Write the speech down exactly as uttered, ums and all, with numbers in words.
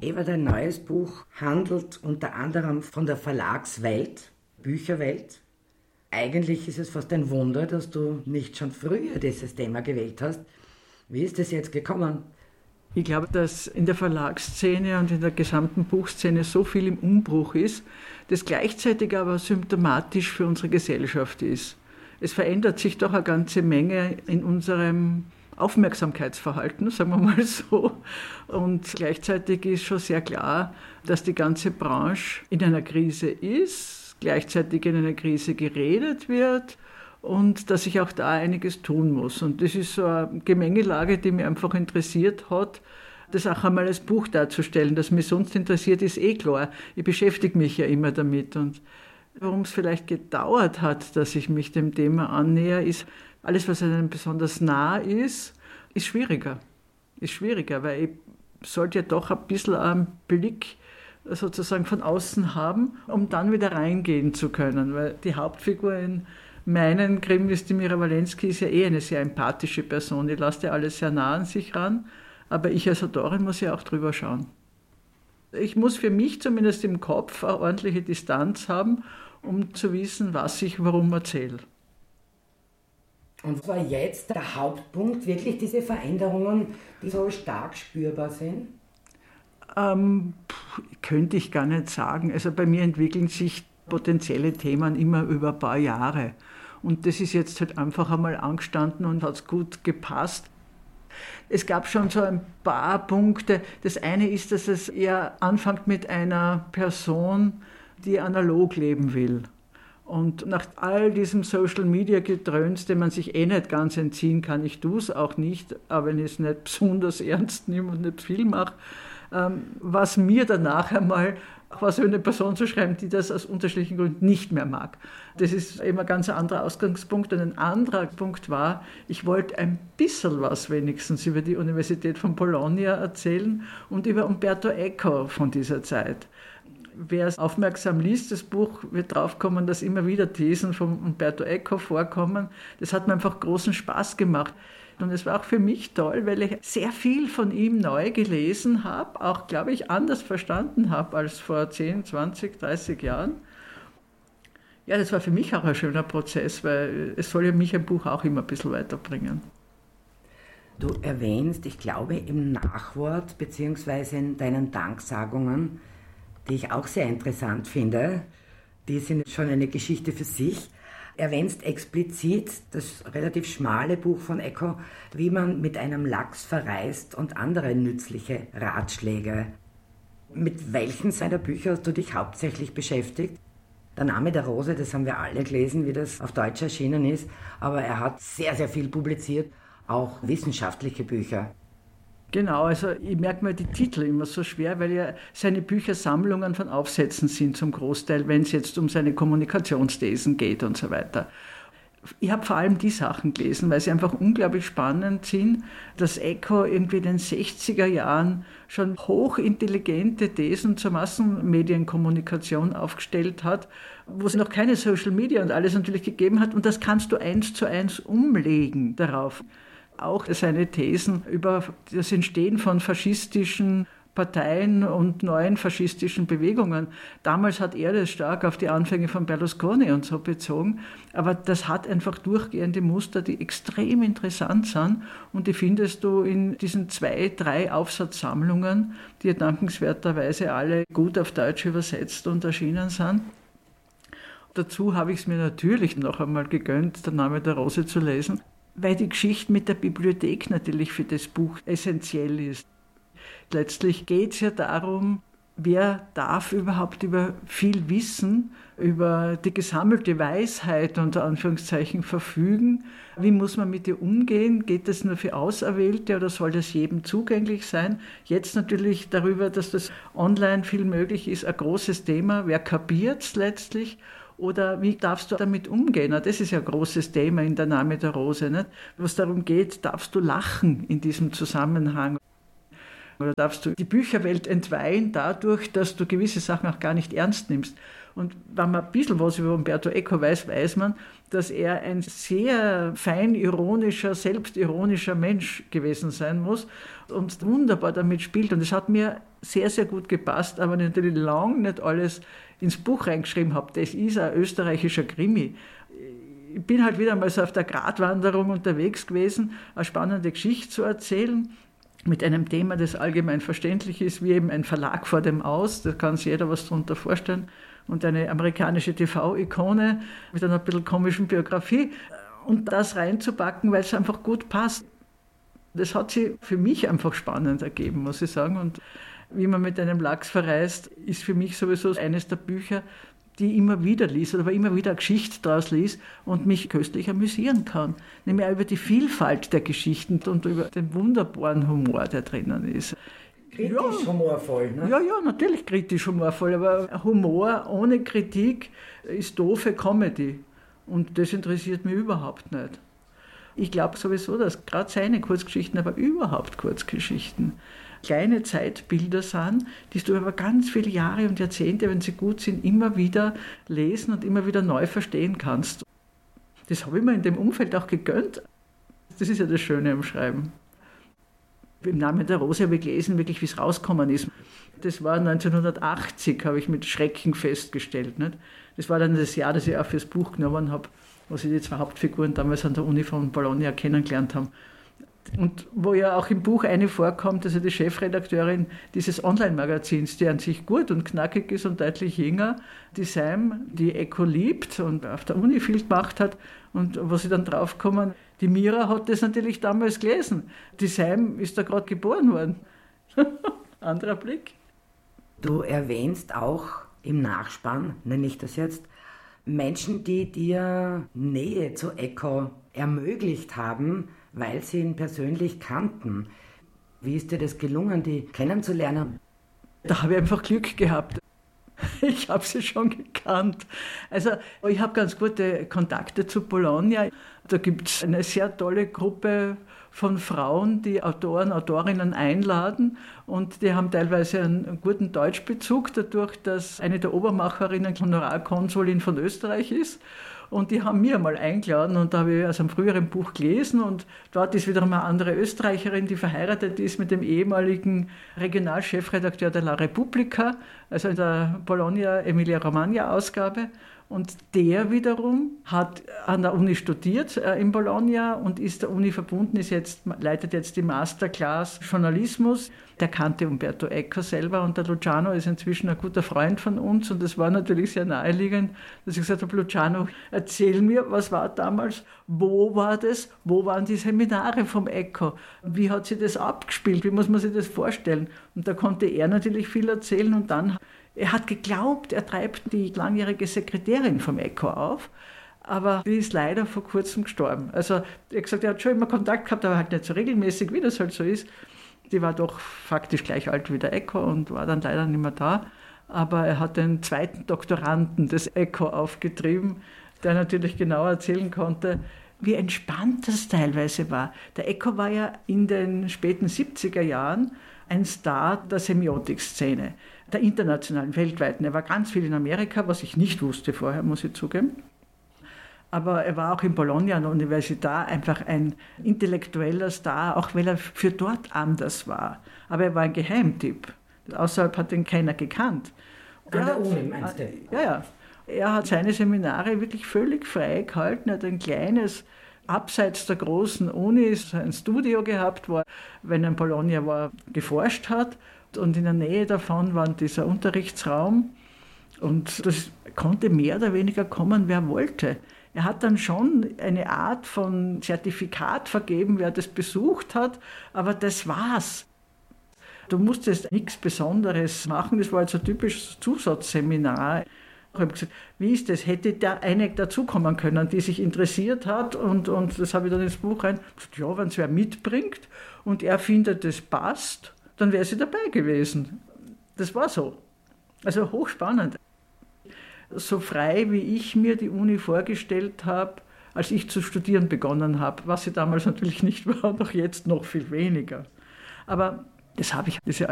Eva, dein neues Buch handelt unter anderem von der Verlagswelt, Bücherwelt. Eigentlich ist es fast ein Wunder, dass du nicht schon früher dieses Thema gewählt hast. Wie ist es jetzt gekommen? Ich glaube, dass in der Verlagsszene und in der gesamten Buchszene so viel im Umbruch ist, das gleichzeitig aber symptomatisch für unsere Gesellschaft ist. Es verändert sich doch eine ganze Menge in unserem Aufmerksamkeitsverhalten, sagen wir mal so. Und gleichzeitig ist schon sehr klar, dass die ganze Branche in einer Krise ist, gleichzeitig in einer Krise geredet wird und dass sich auch da einiges tun muss. Und das ist so eine Gemengelage, die mich einfach interessiert hat, das auch einmal als Buch darzustellen. Dass mich sonst interessiert, ist eh klar. Ich beschäftige mich ja immer damit. Und warum es vielleicht gedauert hat, dass ich mich dem Thema annähere, ist, alles, was einem besonders nah ist, ist schwieriger. Ist schwieriger, weil ich sollte ja doch ein bisschen einen Blick sozusagen von außen haben, um dann wieder reingehen zu können. Weil die Hauptfigur in meinen Krimis, die Mira Walensky, ist ja eh eine sehr empathische Person. Die lässt ja alles sehr nah an sich ran. Aber ich als Autorin muss ja auch drüber schauen. Ich muss für mich zumindest im Kopf eine ordentliche Distanz haben, um zu wissen, was ich warum erzähle. Und was war jetzt der Hauptpunkt, wirklich diese Veränderungen, die so stark spürbar sind? Ähm, könnte ich gar nicht sagen. Also bei mir entwickeln sich potenzielle Themen immer über ein paar Jahre. Und das ist jetzt halt einfach einmal angestanden und hat gut gepasst. Es gab schon so ein paar Punkte. Das eine ist, dass es eher anfängt mit einer Person, die analog leben will. Und nach all diesem Social-Media-Gedröns, dem man sich eh nicht ganz entziehen kann, ich tue es auch nicht, aber wenn ich es nicht besonders ernst nehme und nicht viel mache, ähm, was mir danach einmal was über eine Person zu schreiben, die das aus unterschiedlichen Gründen nicht mehr mag. Das ist eben ein ganz anderer Ausgangspunkt. Und ein anderer Punkt war, ich wollte ein bisschen was wenigstens über die Universität von Bologna erzählen und über Umberto Eco von dieser Zeit. Wer es aufmerksam liest, das Buch, wird draufkommen, dass immer wieder Thesen von Umberto Eco vorkommen. Das hat mir einfach großen Spaß gemacht. Und es war auch für mich toll, weil ich sehr viel von ihm neu gelesen habe, auch, glaube ich, anders verstanden habe als vor zehn, zwanzig, dreißig Jahren. Ja, das war für mich auch ein schöner Prozess, weil es soll ja mich ein Buch auch immer ein bisschen weiterbringen. Du erwähnst, ich glaube, im Nachwort bzw. in deinen Danksagungen, die ich auch sehr interessant finde, die sind schon eine Geschichte für sich, erwähnst explizit das relativ schmale Buch von Eco, wie man mit einem Lachs verreist und andere nützliche Ratschläge. Mit welchen seiner Bücher hast du dich hauptsächlich beschäftigt? Der Name der Rose, das haben wir alle gelesen, wie das auf Deutsch erschienen ist, aber er hat sehr, sehr viel publiziert, auch wissenschaftliche Bücher. Genau, also ich merke mir die Titel immer so schwer, weil ja seine Bücher Sammlungen von Aufsätzen sind zum Großteil, wenn es jetzt um seine Kommunikationsthesen geht und so weiter. Ich habe vor allem die Sachen gelesen, weil sie einfach unglaublich spannend sind, dass Eco irgendwie in den sechziger Jahren schon hochintelligente Thesen zur Massenmedienkommunikation aufgestellt hat, wo es noch keine Social Media und alles natürlich gegeben hat, und das kannst du eins zu eins umlegen darauf. Auch seine Thesen über das Entstehen von faschistischen Parteien und neuen faschistischen Bewegungen. Damals hat er das stark auf die Anfänge von Berlusconi und so bezogen, aber das hat einfach durchgehende Muster, die extrem interessant sind, und die findest du in diesen zwei, drei Aufsatzsammlungen, die dankenswerterweise alle gut auf Deutsch übersetzt und erschienen sind. Dazu habe ich es mir natürlich noch einmal gegönnt, Der Name der Rose zu lesen, weil die Geschichte mit der Bibliothek natürlich für das Buch essentiell ist. Letztlich geht es ja darum, wer darf überhaupt über viel Wissen, über die gesammelte Weisheit unter Anführungszeichen verfügen. Wie muss man mit ihr umgehen? Geht das nur für Auserwählte oder soll das jedem zugänglich sein? Jetzt natürlich darüber, dass das online viel möglich ist, ein großes Thema. Wer kapiert es letztlich? Oder wie darfst du damit umgehen? Das ist ja ein großes Thema in Der Name der Rose, nicht? Was darum geht, darfst du lachen in diesem Zusammenhang? Oder darfst du die Bücherwelt entweihen dadurch, dass du gewisse Sachen auch gar nicht ernst nimmst. Und wenn man ein bisschen was über Umberto Eco weiß, weiß man, dass er ein sehr fein ironischer, selbstironischer Mensch gewesen sein muss und wunderbar damit spielt. Und es hat mir sehr, sehr gut gepasst, aber natürlich lange nicht alles ins Buch reingeschrieben habe. Das ist ein österreichischer Krimi. Ich bin halt wieder mal so auf der Gratwanderung unterwegs gewesen, eine spannende Geschichte zu erzählen, mit einem Thema, das allgemein verständlich ist, wie eben ein Verlag vor dem Aus, da kann sich jeder was darunter vorstellen, und eine amerikanische T V-Ikone mit einer ein bisschen komischen Biografie und das reinzupacken, weil es einfach gut passt. Das hat sich für mich einfach spannend ergeben, muss ich sagen. Und wie man mit einem Lachs verreist, ist für mich sowieso eines der Bücher, die ich immer wieder liest oder immer wieder eine Geschichte daraus liest und mich köstlich amüsieren kann. Nämlich auch über die Vielfalt der Geschichten und über den wunderbaren Humor, der drinnen ist. Kritisch ja, humorvoll, ne? Ja, ja, natürlich kritisch humorvoll, aber Humor ohne Kritik ist doofe Comedy. Und das interessiert mich überhaupt nicht. Ich glaube sowieso, dass gerade seine Kurzgeschichten, aber überhaupt Kurzgeschichten, kleine Zeitbilder sind, die du über ganz viele Jahre und Jahrzehnte, wenn sie gut sind, immer wieder lesen und immer wieder neu verstehen kannst. Das habe ich mir in dem Umfeld auch gegönnt. Das ist ja das Schöne am Schreiben. Im Namen der Rose habe ich gelesen, wirklich, wie es rausgekommen ist. Das war neunzehnhundertachtzig, habe ich mit Schrecken festgestellt. Nicht? Das war dann das Jahr, das ich auch fürs Buch genommen habe, wo sie die zwei Hauptfiguren damals an der Uni von Bologna kennengelernt haben. Und wo ja auch im Buch eine vorkommt, also die Chefredakteurin dieses Online-Magazins, die an sich gut und knackig ist und deutlich jünger, die Sam, die Eco liebt und auf der Uni viel gemacht hat, und wo sie dann draufkommen, die Mira hat das natürlich damals gelesen. Die Sam ist da gerade geboren worden. Anderer Blick. Du erwähnst auch im Nachspann, nenne ich das jetzt, Menschen, die dir Nähe zu Eco ermöglicht haben, weil sie ihn persönlich kannten. Wie ist dir das gelungen, die kennenzulernen? Da habe ich einfach Glück gehabt. Ich habe sie schon gekannt. Also ich habe ganz gute Kontakte zu Bologna. Da gibt es eine sehr tolle Gruppe von Frauen, die Autoren, Autorinnen einladen, und die haben teilweise einen guten Deutschbezug, dadurch, dass eine der Obermacherinnen Honorarkonsulin von Österreich ist. Und die haben mir mal eingeladen, und da habe ich aus einem früheren Buch gelesen, und dort ist wiederum eine andere Österreicherin, die verheiratet ist mit dem ehemaligen Regionalchefredakteur der La Repubblica, also in der Bologna Emilia-Romagna-Ausgabe. Und der wiederum hat an der Uni studiert äh, in Bologna und ist der Uni verbunden, ist jetzt, leitet jetzt die Masterclass Journalismus. Der kannte Umberto Eco selber, und der Luciano ist inzwischen ein guter Freund von uns, und es war natürlich sehr naheliegend, dass ich gesagt habe, Luciano, erzähl mir, was war damals, wo war das, wo waren die Seminare vom Eco, wie hat sich das abgespielt, wie muss man sich das vorstellen? Und da konnte er natürlich viel erzählen, und dann er hat geglaubt, er treibt die langjährige Sekretärin vom Eco auf, aber die ist leider vor kurzem gestorben. Also er hat gesagt, er hat schon immer Kontakt gehabt, aber halt nicht so regelmäßig, wie das halt so ist. Die war doch faktisch gleich alt wie der Eco und war dann leider nicht mehr da. Aber er hat den zweiten Doktoranden des Eco aufgetrieben, der natürlich genau erzählen konnte, wie entspannt das teilweise war. Der Eco war ja in den späten siebziger Jahren ein Star der Semiotik-Szene, der internationalen, weltweiten. Er war ganz viel in Amerika, was ich nicht wusste vorher, muss ich zugeben. Aber er war auch in Bologna an der Universität einfach ein intellektueller Star, auch weil er für dort anders war. Aber er war ein Geheimtipp. Außerhalb hat ihn keiner gekannt. An der Uni, meinst du? Ja, ja. Er hat seine Seminare wirklich völlig frei gehalten. Er hat ein kleines, abseits der großen Unis, ein Studio gehabt, wo er, wenn er in Bologna war, geforscht hat. Und in der Nähe davon war dieser Unterrichtsraum. Und das konnte mehr oder weniger kommen, wer wollte. Er hat dann schon eine Art von Zertifikat vergeben, wer das besucht hat, aber das war's. Du musstest nichts Besonderes machen, das war jetzt ein typisches Zusatzseminar. Ich habe gesagt, wie ist das? Hätte da eine dazukommen können, die sich interessiert hat, und, und das habe ich dann ins Buch rein. Ich gesagt, ja, wenn es wer mitbringt und er findet, das passt, dann wäre sie dabei gewesen. Das war so. Also hochspannend. So frei, wie ich mir die Uni vorgestellt habe, als ich zu studieren begonnen habe, was sie damals natürlich nicht war und auch jetzt noch viel weniger. Aber Das habe ich, diese